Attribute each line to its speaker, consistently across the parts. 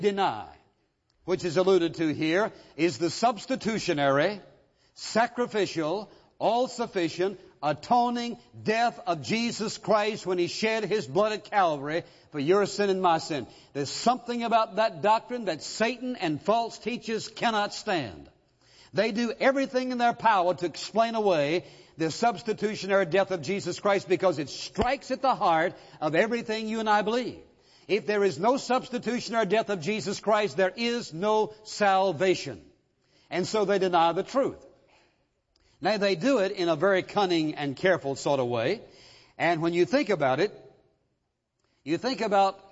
Speaker 1: deny, which is alluded to here, is the substitutionary, sacrificial, all-sufficient, atoning death of Jesus Christ when He shed His blood at Calvary for your sin and my sin. There's something about that doctrine that Satan and false teachers cannot stand. They do everything in their power to explain away the substitutionary death of Jesus Christ because it strikes at the heart of everything you and I believe. If there is no substitutionary death of Jesus Christ, there is no salvation. And so they deny the truth. Now they do it in a very cunning and careful sort of way. And when you think about it, you think about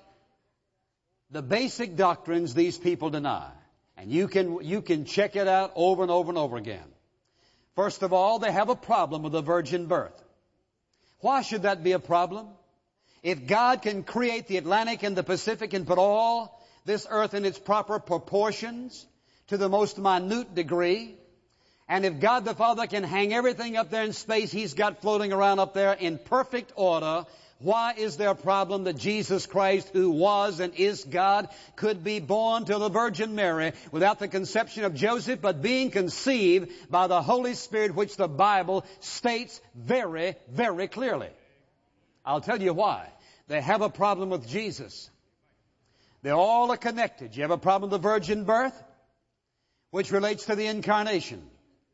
Speaker 1: the basic doctrines these people deny. And you can check it out over and over and over again. First of all, they have a problem with the virgin birth. Why should that be a problem? If God can create the Atlantic and the Pacific and put all this earth in its proper proportions to the most minute degree, and if God the Father can hang everything up there in space He's got floating around up there in perfect order, why is there a problem that Jesus Christ, who was and is God, could be born to the Virgin Mary without the conception of Joseph, but being conceived by the Holy Spirit, which the Bible states very, very clearly? I'll tell you why. They have a problem with Jesus. They all are connected. You have a problem with the virgin birth, which relates to the incarnation.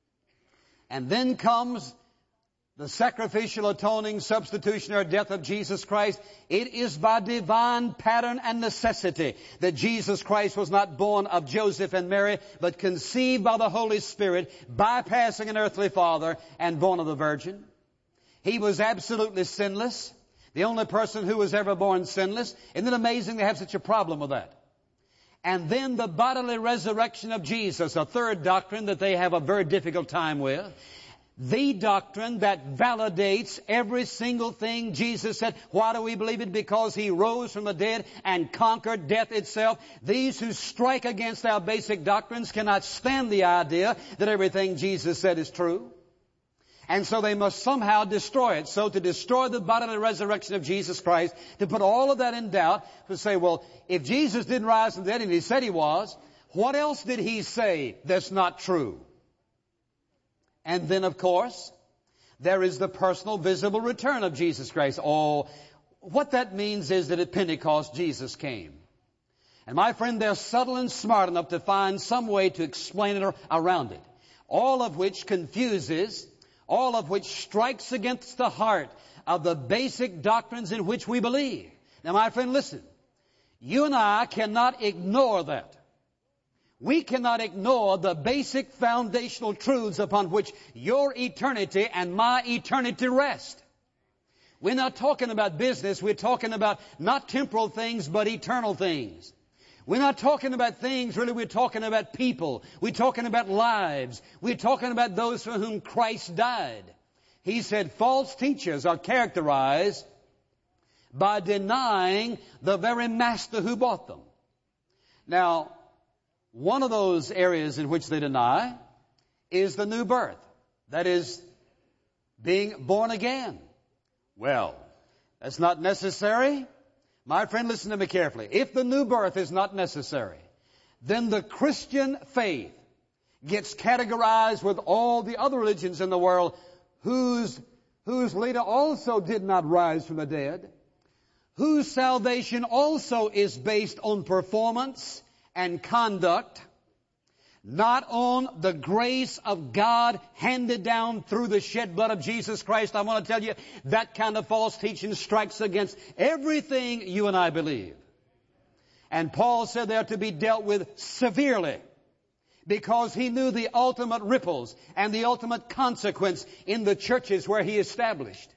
Speaker 1: And then comes the sacrificial, atoning, substitutionary death of Jesus Christ. It is by divine pattern and necessity that Jesus Christ was not born of Joseph and Mary, but conceived by the Holy Spirit, bypassing an earthly father and born of the Virgin. He was absolutely sinless. The only person who was ever born sinless. Isn't it amazing they have such a problem with that? And then the bodily resurrection of Jesus, a third doctrine that they have a very difficult time with. The doctrine that validates every single thing Jesus said. Why do we believe it? Because He rose from the dead and conquered death itself. These who strike against our basic doctrines cannot stand the idea that everything Jesus said is true. And so they must somehow destroy it. So to destroy the bodily resurrection of Jesus Christ, to put all of that in doubt, to say, well, if Jesus didn't rise from the dead and He said He was, what else did He say that's not true? And then, of course, there is the personal, visible return of Jesus Christ. Oh, what that means is that at Pentecost, Jesus came. And my friend, they're subtle and smart enough to find some way to explain it around it. All of which confuses, all of which strikes against the heart of the basic doctrines in which we believe. Now, my friend, listen. You and I cannot ignore that. We cannot ignore the basic foundational truths upon which your eternity and my eternity rest. We're not talking about business. We're talking about not temporal things, but eternal things. We're not talking about things, really. We're talking about people. We're talking about lives. We're talking about those for whom Christ died. He said false teachers are characterized by denying the very master who bought them. Now, one of those areas in which they deny is the new birth. That is, being born again. Well, that's not necessary. My friend, listen to me carefully. If the new birth is not necessary, then the Christian faith gets categorized with all the other religions in the world whose leader also did not rise from the dead, whose salvation also is based on performance and conduct, not on the grace of God handed down through the shed blood of Jesus Christ. I want to tell you, that kind of false teaching strikes against everything you and I believe. And Paul said they are to be dealt with severely, because he knew the ultimate ripples and the ultimate consequence in the churches where he established.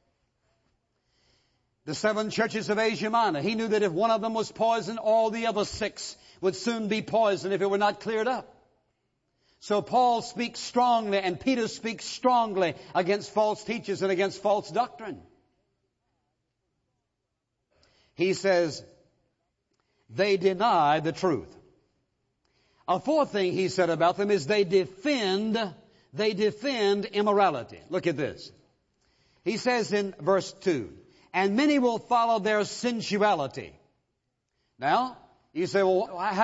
Speaker 1: The 7 churches of Asia Minor, he knew that if one of them was poisoned, all the other 6 would soon be poisoned if it were not cleared up. So Paul speaks strongly, and Peter speaks strongly against false teachers and against false doctrine. He says, they deny the truth. A fourth thing he said about them is they defend immorality. Look at this. He says in verse 2, and many will follow their sensuality. Now, you say, well, how